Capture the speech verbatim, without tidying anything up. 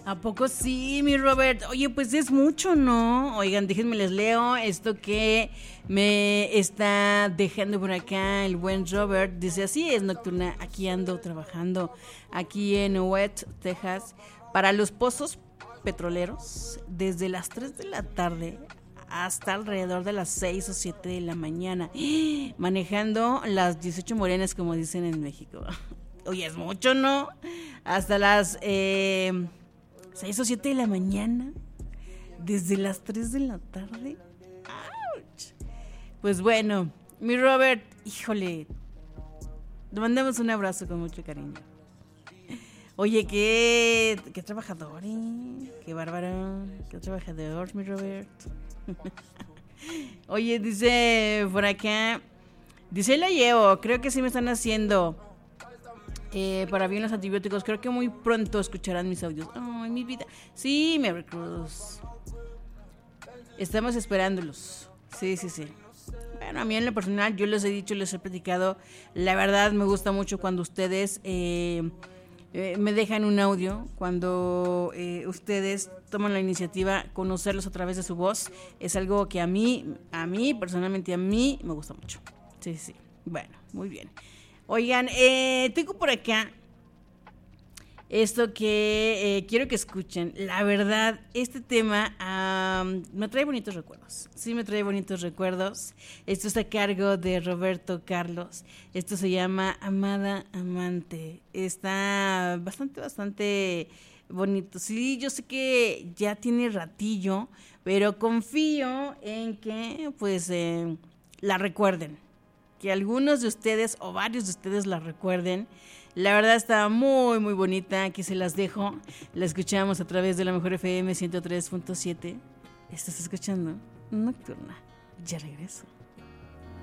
¿A poco sí, mi Robert? Oye, pues es mucho, ¿no? Oigan, déjenme les leo esto que me está dejando por acá el buen Robert. Dice, así es, Nocturna, aquí ando trabajando, aquí en West, Texas, para los pozos petroleros, desde las tres de la tarde hasta alrededor de las seis o siete de la mañana, manejando las dieciocho morenas, como dicen en México. Oye, es mucho, ¿no? Hasta las... Eh, seis o siete de la mañana, desde las tres de la tarde. ¡Auch! Pues bueno, mi Robert, híjole, le mandamos un abrazo con mucho cariño. Oye, qué, qué trabajador, ¿eh? Qué bárbaro, qué trabajador, mi Robert. Oye, dice por acá, dice, la llevo, creo que sí me están haciendo... Eh, para bien los antibióticos, creo que muy pronto escucharán mis audios. Ay, mi vida. Sí, Mary Cruz. Estamos esperándolos. Sí, sí, sí. Bueno, a mí en lo personal, yo les he dicho, les he platicado. La verdad, me gusta mucho cuando ustedes eh, eh, me dejan un audio. Cuando eh, ustedes toman la iniciativa, conocerlos a través de su voz. Es algo que a mí, a mí, personalmente a mí, me gusta mucho. Sí, sí. Bueno, muy bien. Oigan, eh, tengo por acá esto que eh, quiero que escuchen. La verdad, este tema um, me trae bonitos recuerdos. Sí, me trae bonitos recuerdos. Esto está a cargo de Roberto Carlos. Esto se llama Amada Amante. Está bastante, bastante bonito. Sí, yo sé que ya tiene ratillo, pero confío en que, pues, eh, la recuerden. Que algunos de ustedes o varios de ustedes la recuerden. La verdad está muy muy bonita. Aquí se las dejo. La escuchamos a través de la Mejor F M ciento tres punto siete. ¿Estás escuchando? Nocturna. Ya regreso.